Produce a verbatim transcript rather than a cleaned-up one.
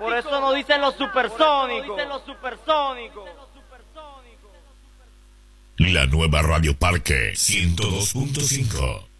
Por eso no dicen los supersónicos. Dicen los supersónicos. La nueva Radio Parque ciento dos punto cinco.